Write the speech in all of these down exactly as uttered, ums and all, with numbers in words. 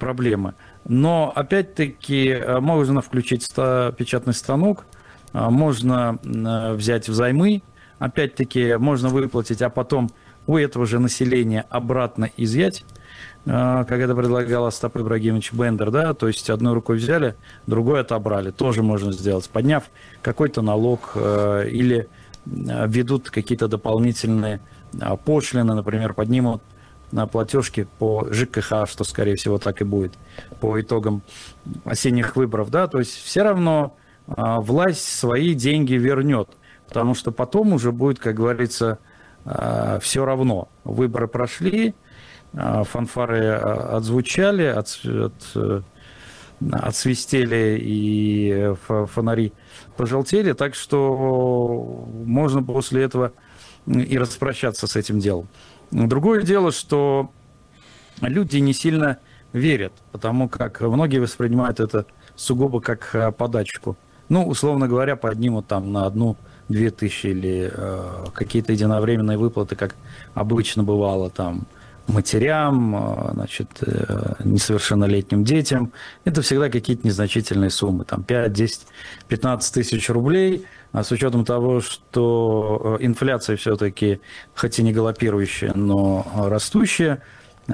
проблемы. Но, опять-таки, можно включить печатный станок, можно взять взаймы, опять-таки, можно выплатить, а потом у этого же населения обратно изъять, как это предлагал Остап Ибрагимович Бендер, да, то есть одной рукой взяли, другой отобрали, тоже можно сделать, подняв какой-то налог или введут какие-то дополнительные пошлины, например, поднимут на платежки по ЖКХ, что, скорее всего, так и будет по итогам осенних выборов, да, то есть все равно власть свои деньги вернет, потому что потом уже будет, как говорится, все равно. Выборы прошли, фанфары отзвучали, от, от, отсвистели и фонари пожелтели, так что можно после этого и распрощаться с этим делом. Другое дело, что люди не сильно верят, потому как многие воспринимают это сугубо как подачку. Ну, условно говоря, поднимут там на одну-две тысячи или э, какие-то единовременные выплаты, как обычно бывало там матерям, значит, э, несовершеннолетним детям. Это всегда какие-то незначительные суммы, там пять, десять, пятнадцать тысяч рублей. А с учетом того, что инфляция все-таки, хоть и не галопирующая, но растущая,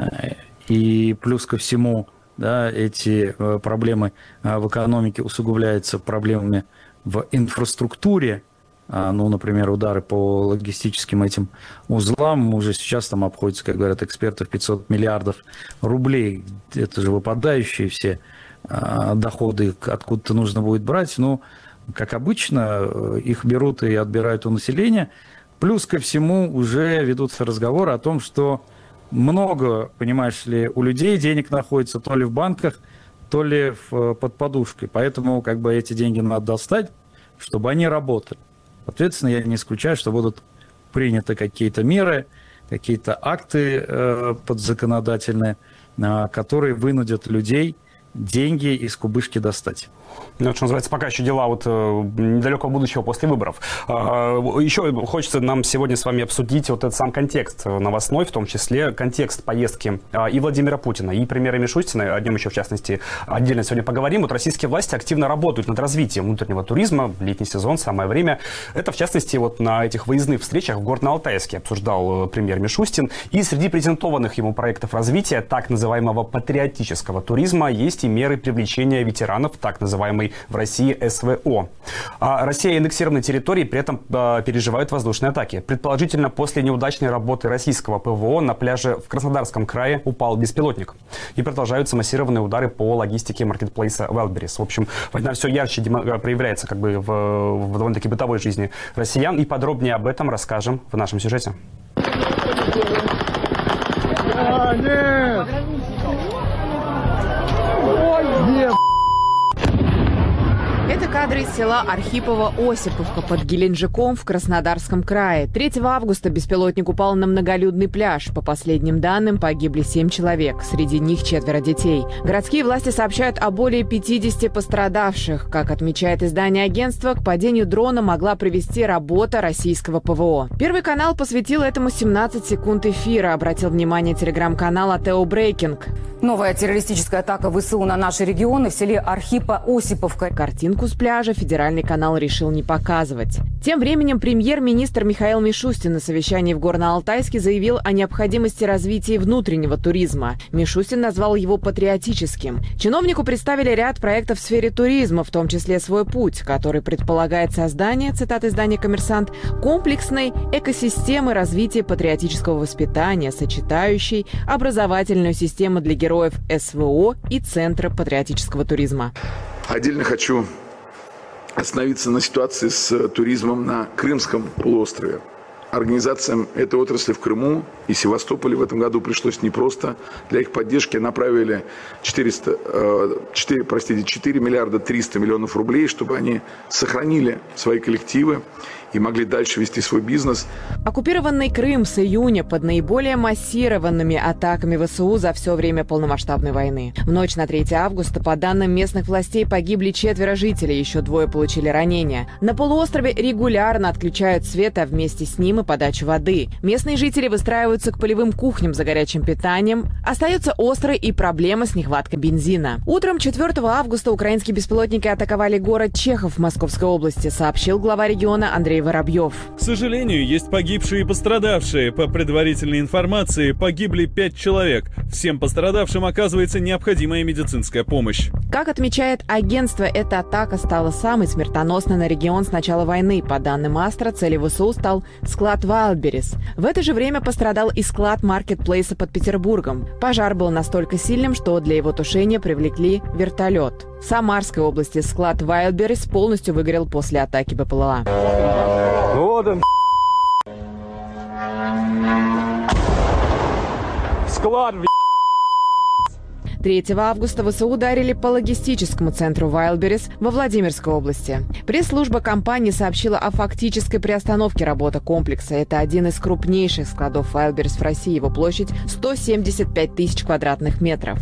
и плюс ко всему, да, эти проблемы в экономике усугубляются проблемами в инфраструктуре, ну, например, удары по логистическим этим узлам уже сейчас там обходятся, как говорят эксперты, в пятьсот миллиардов рублей. Это же выпадающие все доходы, откуда-то нужно будет брать, но как обычно, их берут и отбирают у населения. Плюс ко всему уже ведутся разговоры о том, что много, понимаешь ли, у людей денег находится то ли в банках, то ли в, под подушкой. Поэтому как бы эти деньги надо достать, чтобы они работали. Соответственно, я не исключаю, что будут приняты какие-то меры, какие-то акты э, подзаконодательные, э, которые вынудят людей деньги из кубышки достать. Ну, что называется, пока еще дела вот недалекого будущего после выборов. Еще хочется нам сегодня с вами обсудить вот этот сам контекст новостной, в том числе контекст поездки и Владимира Путина, и премьера Мишустина. О нем еще, в частности, отдельно сегодня поговорим. Вот российские власти активно работают над развитием внутреннего туризма. Летний сезон, самое время. Это, в частности, вот на этих выездных встречах в Горно-Алтайске обсуждал премьер Мишустин. И среди презентованных ему проектов развития так называемого патриотического туризма есть и меры привлечения ветеранов так называемой в России СВО. А Россия и аннексированные территории при этом э, переживают воздушные атаки. Предположительно, после неудачной работы российского ПВО на пляже в Краснодарском крае упал беспилотник. И продолжаются массированные удары по логистике маркетплейса Wildberries. В общем, война все ярче проявляется как бы в, в довольно-таки бытовой жизни россиян. И подробнее об этом расскажем в нашем сюжете. А, нет! Нет! Это кадры из села Архипово-Осиповка под Геленджиком в Краснодарском крае. третьего августа беспилотник упал на многолюдный пляж. По последним данным, погибли семь человек. Среди них четверо детей. Городские власти сообщают о более пятидесяти пострадавших. Как отмечает издание агентства, к падению дрона могла привести работа российского ПВО. Первый канал посвятил этому семнадцать секунд эфира, обратил внимание телеграм-канал АТО Брейкинг. Новая террористическая атака ВСУ на наши регионы в селе Архипо-Осиповка. Картинку с пляжа федеральный канал решил не показывать. Тем временем премьер-министр Михаил Мишустин на совещании в Горно-Алтайске заявил о необходимости развития внутреннего туризма. Мишустин назвал его патриотическим. Чиновнику представили ряд проектов в сфере туризма, в том числе «Свой путь», который предполагает создание, цитата издания «Коммерсант», комплексной экосистемы развития патриотического воспитания, сочетающей образовательную систему для героев СВО и Центра патриотического туризма. Отдельно хочу остановиться на ситуации с туризмом на Крымском полуострове. Организациям этой отрасли в Крыму и Севастополе в этом году пришлось непросто. Для их поддержки направили четыреста, четыре, простите, четыре миллиарда триста миллионов рублей, чтобы они сохранили свои коллективы и могли дальше вести свой бизнес. Оккупированный Крым с июня под наиболее массированными атаками ВСУ за все время полномасштабной войны. В ночь на третьего августа, по данным местных властей, погибли четверо жителей, еще двое получили ранения. На полуострове регулярно отключают свет, а вместе с ним режимы подачи воды. Местные жители выстраиваются к полевым кухням за горячим питанием. Остается острой и проблема с нехваткой бензина. Утром четвёртого августа украинские беспилотники атаковали город Чехов в Московской области, сообщил глава региона Андрей Воробьев. К сожалению, есть погибшие и пострадавшие. По предварительной информации, погибли пять человек. Всем пострадавшим оказывается необходимая медицинская помощь. Как отмечает агентство, эта атака стала самой смертоносной на регион с начала войны. По данным Астра, целью ВСУ стал склад Wildberries. В это же время пострадал и склад маркетплейса под Петербургом. Пожар был настолько сильным, что для его тушения привлекли вертолет. В Самарской области склад Wildberries полностью выгорел после атаки БПЛА. Вот он, склад, третьего августа ВСУ ударили по логистическому центру Wildberries во Владимирской области. Пресс-служба компании сообщила о фактической приостановке работы комплекса. Это один из крупнейших складов Wildberries в России. Его площадь сто семьдесят пять тысяч квадратных метров.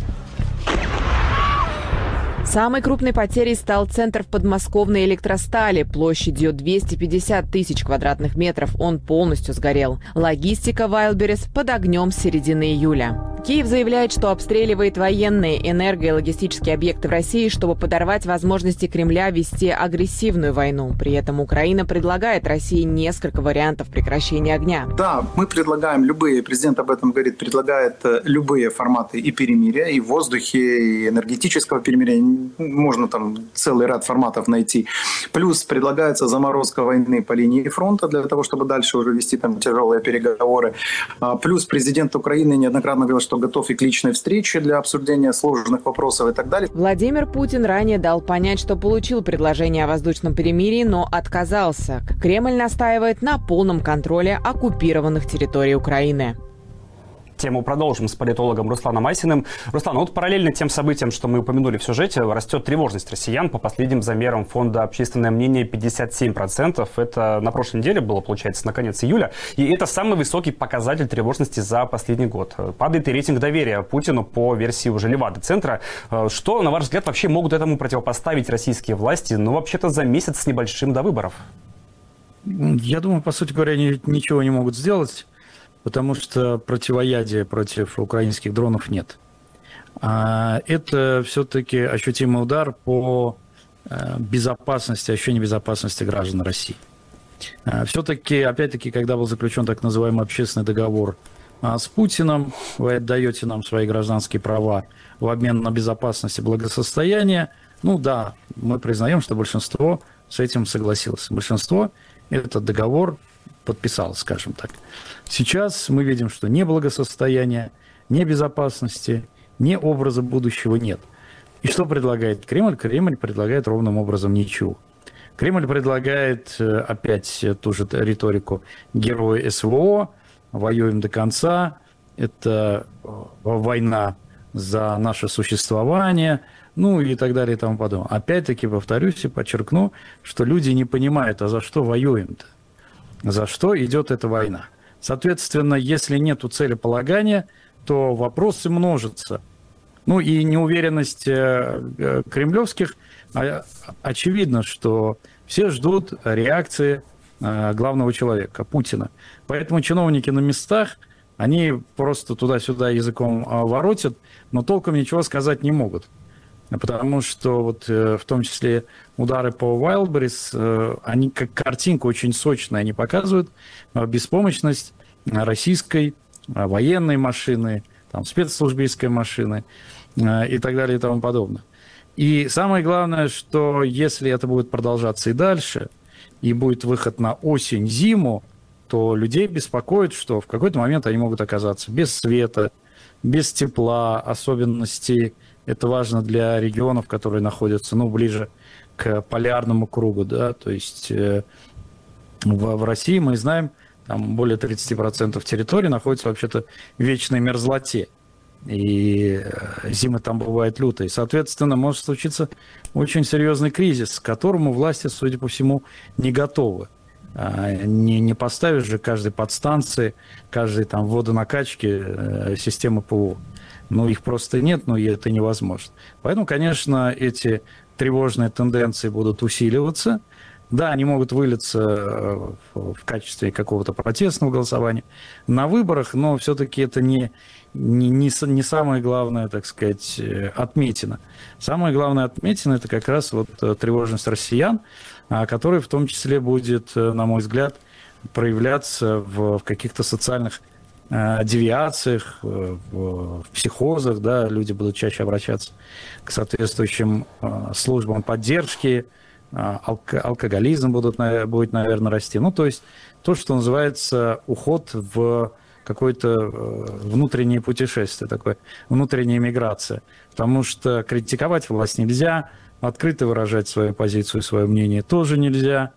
Самой крупной потерей стал центр в подмосковной электростали площадью двести пятьдесят тысяч квадратных метров. Он полностью сгорел. Логистика Wildberries под огнем с середины июля. Киев заявляет, что обстреливает военные, энерго- и логистические объекты в России, чтобы подорвать возможности Кремля вести агрессивную войну. При этом Украина предлагает России несколько вариантов прекращения огня. Да, мы предлагаем любые, президент об этом говорит, предлагает любые форматы и перемирия, и в воздухе, и энергетического перемирия. Можно там целый ряд форматов найти. Плюс предлагается заморозка войны по линии фронта для того, чтобы дальше уже вести там тяжелые переговоры. Плюс президент Украины неоднократно говорил, что готов и к личной встрече для обсуждения сложных вопросов и так далее. Владимир Путин ранее дал понять, что получил предложение о воздушном перемирии, но отказался. Кремль настаивает на полном контроле оккупированных территорий Украины. Тему продолжим с политологом Русланом Айсиным. Руслан, ну вот параллельно тем событиям, что мы упомянули в сюжете, растет тревожность россиян. По последним замерам фонда «Общественное мнение» пятьдесят семь процентов. Это на прошлой неделе было, получается, на конец июля. И это самый высокий показатель тревожности за последний год. Падает и рейтинг доверия Путину по версии уже Левада-центра. Что, на ваш взгляд, вообще могут этому противопоставить российские власти? Ну, вообще-то за месяц с небольшим до выборов. Я думаю, по сути говоря, они ничего не могут сделать, потому что противоядия против украинских дронов нет. Это все-таки ощутимый удар по безопасности, ощущению безопасности граждан России. Все-таки, опять-таки, когда был заключен так называемый общественный договор с Путиным, вы отдаете нам свои гражданские права в обмен на безопасность и благосостояние, ну да, мы признаем, что большинство с этим согласилось. Большинство этот договор подписал, скажем так. Сейчас мы видим, что ни благосостояния, ни безопасности, ни образа будущего нет. И что предлагает Кремль? Кремль предлагает ровным образом ничего. Кремль предлагает опять ту же риторику героя СВО, воюем до конца, это война за наше существование, ну и так далее и тому подобное. Опять-таки повторюсь и подчеркну, что люди не понимают, а за что воюем-то? За что идет эта война? Соответственно, если нет целеполагания, то вопросы множатся. Ну и неуверенность кремлевских, очевидно, что все ждут реакции главного человека, Путина. Поэтому чиновники на местах, они просто туда-сюда языком воротят, но толком ничего сказать не могут. Потому что вот в том числе удары по Wildberries, они как картинку очень сочно они показывают беспомощность российской военной машины, там, спецслужбистской машины и так далее и тому подобное. И самое главное, что если это будет продолжаться и дальше, и будет выход на осень-зиму, то людей беспокоит, что в какой-то момент они могут оказаться без света, без тепла, особенностей. Это важно для регионов, которые находятся, ну, ближе к полярному кругу, да, то есть э, в, в России мы знаем, там более тридцать процентов территории находится вообще-то в вечной мерзлоте, и э, зимы там бывают лютые. Соответственно, может случиться очень серьезный кризис, к которому власти, судя по всему, не готовы. А, не, не поставишь же каждой подстанции, каждой там водонакачки э, системы ПВО. Ну, их просто нет, но и это невозможно. Поэтому, конечно, эти тревожные тенденции будут усиливаться. Да, они могут вылиться в качестве какого-то протестного голосования на выборах, но все-таки это не, не, не, не самое главное, так сказать, отметина. Самое главное отметина – это как раз вот тревожность россиян, которая в том числе будет, на мой взгляд, проявляться в, в каких-то социальных э, девиациях, в, в психозах, да, люди будут чаще обращаться к соответствующим э, службам поддержки, э, алко- алкоголизм будут, будет, наверное, расти. Ну, то есть то, что называется уход в какое-то э, внутреннее путешествие, такое, внутренняя миграция. Потому что критиковать власть нельзя, открыто выражать свою позицию, свое мнение тоже нельзя.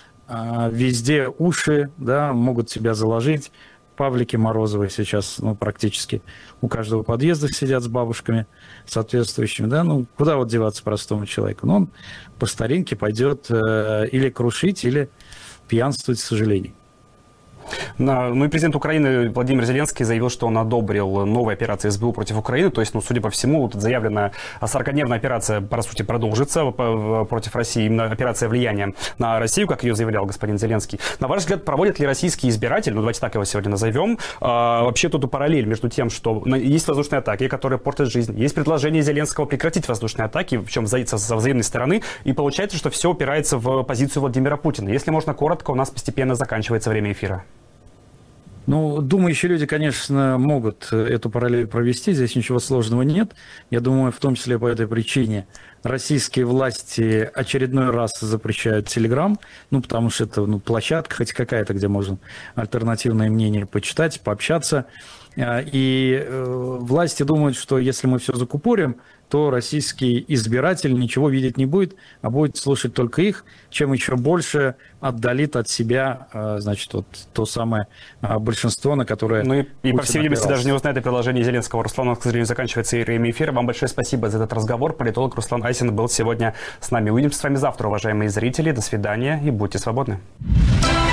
Везде уши, да, могут себя заложить. Павлики Морозовы сейчас, ну, практически у каждого подъезда сидят с бабушками соответствующими, да, ну, куда вот деваться простому человеку? Ну, он по старинке пойдет э, или крушить, или пьянствовать, к сожалению. Ну и президент Украины Владимир Зеленский заявил, что он одобрил новые операции СБУ против Украины. То есть, ну, судя по всему, вот заявленная сорокадневная операция, по сути, продолжится против России. Именно операция влияния на Россию, как ее заявлял господин Зеленский. На ваш взгляд, проводят ли российские избиратели, ну давайте так его сегодня назовем, вообще тут параллель между тем, что есть воздушные атаки, которые портят жизнь, есть предложение Зеленского прекратить воздушные атаки, причем со взаимной стороны, и получается, что все упирается в позицию Владимира Путина. Если можно коротко, у нас постепенно заканчивается время эфира. Ну, думающие люди, конечно, могут эту параллель провести, здесь ничего сложного нет. Я думаю, в том числе по этой причине российские власти очередной раз запрещают Telegram, ну, потому что это, ну, площадка хоть какая-то, где можно альтернативное мнение почитать, пообщаться. И э, власти думают, что если мы все закупорим, то российский избиратель ничего видеть не будет, а будет слушать только их, чем еще больше отдалит от себя, э, значит, вот то самое э, большинство, на которое... Ну и, и по всей видимости, опирался. даже не узнает о предложении Зеленского. Руслан, у нас, к сожалению, заканчивается время эфира. Вам большое спасибо за этот разговор. Политолог Руслан Айсин был сегодня с нами. Увидимся с вами завтра, уважаемые зрители. До свидания и будьте свободны.